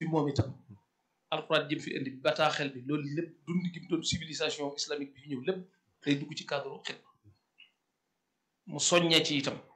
moom itam alxuraan jëm fi indi bataaxel bi loolu lépp dund gi mu doon civilisation islamique bi fi ñëw lépp day dugg ci cadre xidma mu soññee ci itam